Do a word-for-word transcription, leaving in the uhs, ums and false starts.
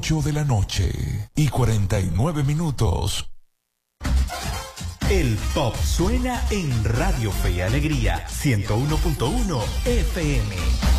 ocho de la noche y cuarenta y nueve minutos. El pop suena en Radio Fe y Alegría ciento uno punto uno F M.